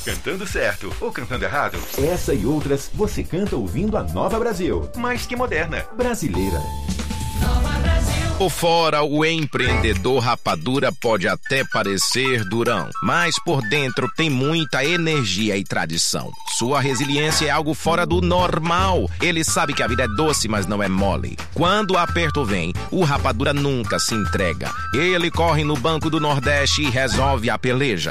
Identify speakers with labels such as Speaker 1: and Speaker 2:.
Speaker 1: Cantando certo ou cantando errado?
Speaker 2: Essa e outras você canta ouvindo a Nova Brasil.
Speaker 1: Mais que moderna.
Speaker 2: Brasileira.
Speaker 3: Por fora, o empreendedor Rapadura pode até parecer durão, mas por dentro tem muita energia e tradição. Sua resiliência é algo fora do normal. Ele sabe que a vida é doce, mas não é mole. Quando o aperto vem, o Rapadura nunca se entrega. Ele corre no Banco do Nordeste e resolve a peleja.